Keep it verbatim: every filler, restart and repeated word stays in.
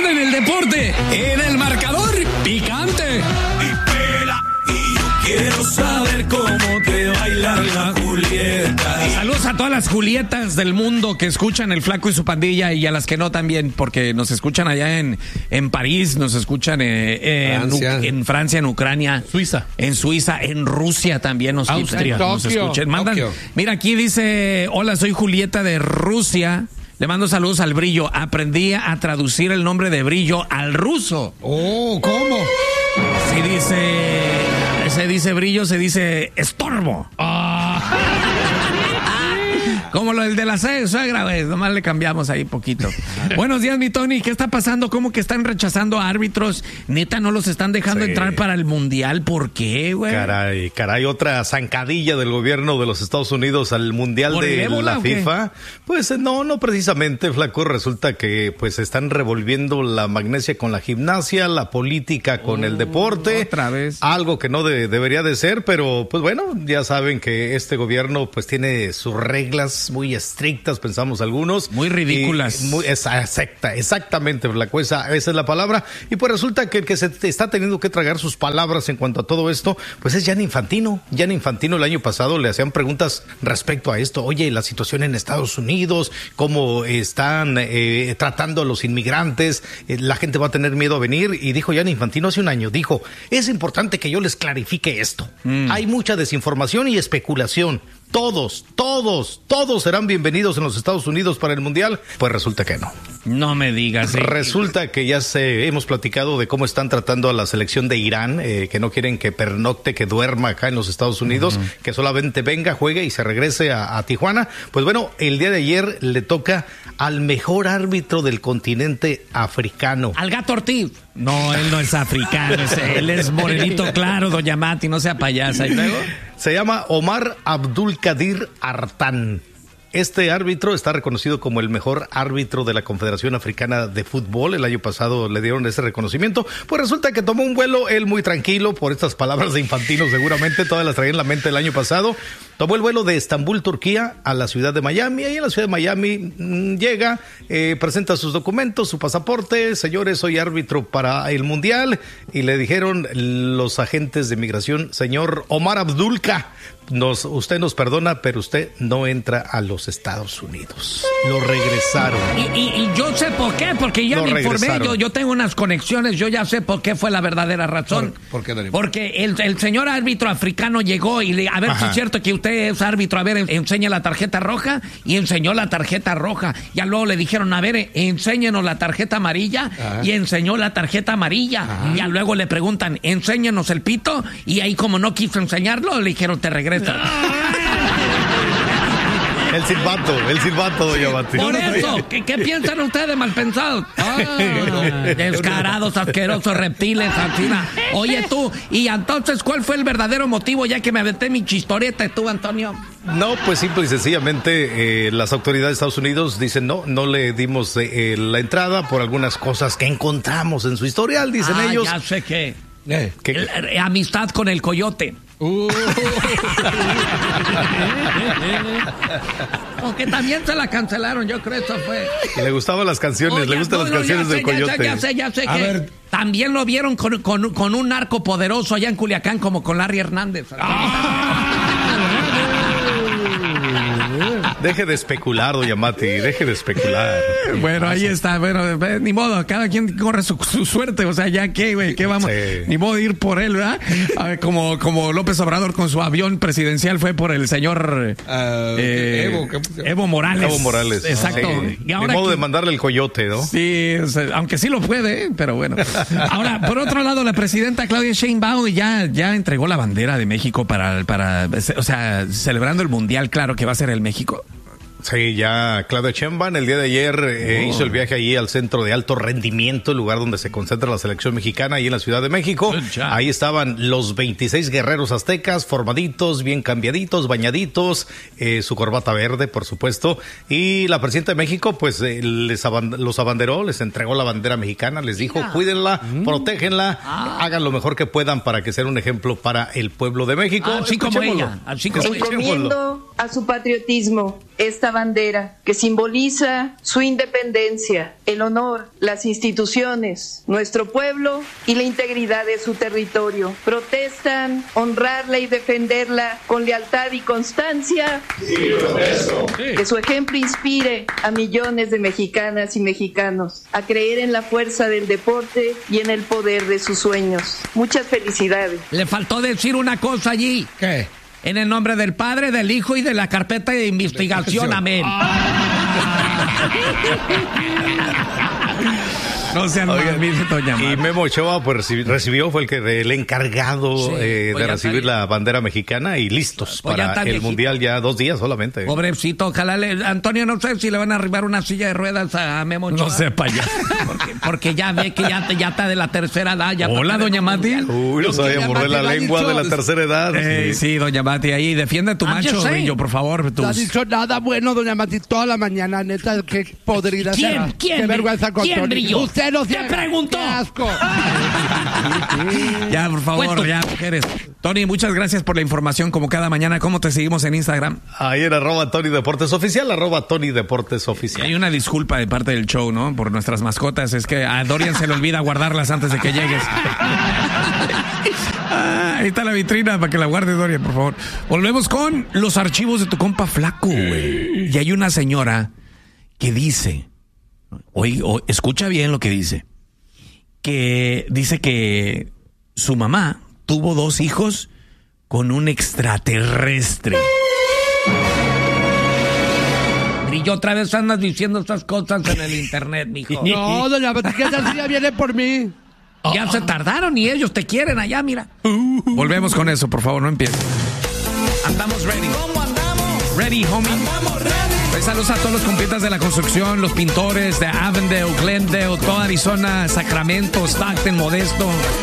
en el deporte, en el marcador picante. Quiero saber cómo te baila la Julieta. Saludos a todas las Julietas del mundo que escuchan El Flaco y su pandilla y a las que no también, porque nos escuchan allá en, en París, nos escuchan eh, en, Francia. En, en Francia, en Ucrania, Suiza, en Suiza, en Rusia también nos, Austria, nos escuchan. Mandan, mira, aquí dice, hola, soy Julieta de Rusia. Le mando saludos al Brillo. Aprendí a traducir el nombre de Brillo al ruso. Oh, ¿cómo? Sí dice... Se dice brillo, se dice estorbo. Oh. Como lo del de la suegra, güey. Nomás le cambiamos ahí poquito. Buenos días, mi Tony. ¿Qué está pasando? ¿Cómo que están rechazando a árbitros? Neta, no los están dejando sí. entrar para el Mundial. ¿Por qué, güey? Caray, caray. Otra zancadilla del gobierno de los Estados Unidos al Mundial de ébola, la FIFA. Pues no, no precisamente, Flaco. Resulta que pues están revolviendo la magnesia con la gimnasia, la política con oh, el deporte. Otra vez. Algo que no de, debería de ser, pero pues bueno, ya saben que este gobierno pues tiene sus reglas muy estrictas, pensamos algunos. Muy ridículas. Muy, exacta, exactamente, Flaco, esa, esa es la palabra. Y pues resulta que el que se está teniendo que tragar sus palabras en cuanto a todo esto, pues es Gianni Infantino. Gianni Infantino el año pasado le hacían preguntas respecto a esto. Oye, la situación en Estados Unidos, cómo están eh, tratando a los inmigrantes, eh, la gente va a tener miedo a venir. Y dijo Gianni Infantino hace un año, dijo, es importante que yo les clarifique esto. Mm. Hay mucha desinformación y especulación. Todos, todos, todos serán bienvenidos en los Estados Unidos para el Mundial. Pues resulta que no. No me digas. ¿eh? Resulta que ya se, hemos platicado de cómo están tratando a la selección de Irán, eh, que no quieren que pernocte, que duerma acá en los Estados Unidos, uh-huh. que solamente venga, juegue y se regrese a, a Tijuana. Pues bueno, el día de ayer le toca al mejor árbitro del continente africano. Al Gato Ortiz. No, él no es africano, él es morenito claro, doña Mati, no sea payasa. ¿Y luego? Se llama Omar Abdulkadir Artan. Este árbitro está reconocido como el mejor árbitro de la Confederación Africana de Fútbol. El año pasado le dieron ese reconocimiento. Pues resulta que tomó un vuelo, él muy tranquilo, por estas palabras de Infantino seguramente, todas las traía en la mente el año pasado. Tomó el vuelo de Estambul, Turquía, a la ciudad de Miami. Ahí en la ciudad de Miami mmm, llega, eh, presenta sus documentos, su pasaporte. Señores, soy árbitro para el Mundial. Y le dijeron los agentes de migración, señor Omar Abdulka, Nos, usted nos perdona, pero usted no entra a los Estados Unidos. Lo regresaron. Y, y, y yo sé por qué, porque ya me informé, yo, yo tengo unas conexiones, yo ya sé por qué fue la verdadera razón. ¿Por, por qué, Dani? Porque el, el señor árbitro africano llegó y le, a ver Ajá. si es cierto que usted es árbitro, a ver, enseña la tarjeta roja, y enseñó la tarjeta roja. Ya luego le dijeron, a ver, enséñenos la tarjeta amarilla, Ajá. y enseñó la tarjeta amarilla. Ajá. Ya luego le preguntan, enséñenos el pito, y ahí como no quiso enseñarlo, le dijeron, te regreso. El silbato, el silbato, doña Mati. Por eso, ¿qué, qué piensan ustedes, malpensados? Ah, descarados, asquerosos, reptiles, asesina. Oye tú, y entonces, ¿cuál fue el verdadero motivo, ya que me aventé mi chistoreta tú, Antonio? No, pues simple y sencillamente eh, las autoridades de Estados Unidos dicen no, no le dimos eh, la entrada por algunas cosas que encontramos en su historial, dicen ah, ellos. Ya sé qué. Eh, ¿qué? El, eh, amistad con el coyote. Uh. Porque también se la cancelaron, yo creo eso fue. Le gustaban las canciones, Oye, le gustan no, las no, canciones sé, del Coyote. Ya sé, ya sé, ya sé A que ver. también lo vieron con, con, con un narco poderoso allá en Culiacán, como con Larry Hernández. Ah. Deje de especular, doña Mati, deje de especular. Bueno, ahí está, bueno, ni modo, cada quien corre su, su suerte, o sea, ya qué, güey, qué vamos, sí. Ni modo de ir por él, ¿verdad? A ver, como, como López Obrador con su avión presidencial fue por el señor uh, eh, Evo, Evo Morales. Evo Morales. Exacto. Sí. Y ahora ni modo que, de mandarle el coyote, ¿no? Sí, o sea, aunque sí lo puede, pero bueno. Ahora, por otro lado, la presidenta Claudia Sheinbaum ya, ya entregó la bandera de México para, para, o sea, celebrando el Mundial, claro que va a ser el México. Sí, ya Claudia Sheinbaum el día de ayer eh, oh. hizo el viaje allí al centro de alto rendimiento, el lugar donde se concentra la selección mexicana, ahí en la Ciudad de México. Ahí estaban los veintiséis guerreros aztecas, formaditos, bien cambiaditos, bañaditos, eh, su corbata verde, por supuesto. Y la presidenta de México, pues, eh, les aband- los abanderó, les entregó la bandera mexicana, les dijo, yeah. cuídenla, mm. protégenla, ah. hagan lo mejor que puedan para que sea un ejemplo para el pueblo de México. Así como ella, así como encomiendo a su patriotismo esta bandera que simboliza su independencia, el honor, las instituciones, nuestro pueblo y la integridad de su territorio. Protestan honrarla y defenderla con lealtad y constancia. Sí, protesto. Que su ejemplo inspire a millones de mexicanas y mexicanos a creer en la fuerza del deporte y en el poder de sus sueños. Muchas felicidades. Le faltó decir una cosa allí. ¿Qué? En el nombre del Padre, del Hijo y de la carpeta de investigación. Amén. No sean mal, doña Marta. Y Memo Ochoa pues recibió, recibió fue el que el encargado sí, eh, de recibir la bandera mexicana y listos pues para el viejito. Mundial ya dos días solamente. Pobrecito, ojalá le, Antonio, no sé si le van a arribar una silla de ruedas a Memo Ochoa. No sepa ya. Porque, porque ya ve que ya, ya está de la tercera edad. Ya Hola, doña Mati. Uy, no sabía morder la lengua de la tercera edad. Ey, sí. sí, doña Mati, ahí defiende tu macho, Rillo, por favor. Tus... No ha dicho nada bueno, doña Mati, toda la mañana, neta, qué podrida ¿Quién? será. ¿Quién? Qué vergüenza con ¿Quién, Rillo? Usted no ¿Qué preguntó? ¡Qué asco! Ya, por favor, Cuento. ya, mujeres. Tony, muchas gracias por la información como cada mañana. ¿Cómo te seguimos en Instagram? Ahí en arroba Tony Deportes Oficial, arroba Tony Deportes Oficial. Y hay una disculpa de parte del show, ¿no? Por nuestras mascotas. Es que a Dorian se le olvida guardarlas antes de que llegues. Ah, ahí está la vitrina para que la guardes, Dorian, por favor. Volvemos con los archivos de tu compa Flaco, güey. Y hay una señora que dice, oye, oye, escucha bien lo que dice, que dice que su mamá tuvo dos hijos con un extraterrestre. Y yo otra vez andas diciendo estas cosas en el internet, mijo. No, doña Mati, que esa ya viene por mí. Ya oh. se tardaron y ellos te quieren allá, mira. Uh, Volvemos con eso, por favor, no empieces. Andamos ready. ¿Cómo andamos? Ready, homie. Andamos ready. Pues saludos a todos los compitas de la construcción, los pintores de Avondale, Glendale, toda Arizona, Sacramento, Stockton, Modesto.